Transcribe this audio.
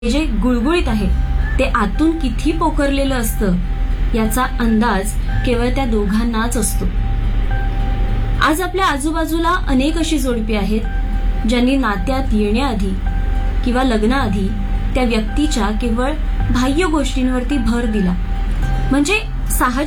जे गुळगुळीत आहे ते आतून किती पोखरलेलं असतं याचा अंदाज केवळ त्या दोघांनाच असतो. आज आपल्या आजूबाजूला अनेक अशी जोडपी आहेत ज्यांनी नात्यात येण्याआधी किंवा लग्नाआधी त्या व्यक्तीच्या केवळ बाह्य गोष्टींवरती भर दिला. म्हणजे साहजिक